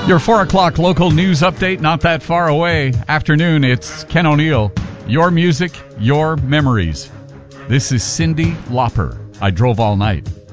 Your 4 o'clock local news update, not that far away. Afternoon, it's Ken O'Neill. Your music, your memories. This is Cyndi Lauper. I Drove All Night.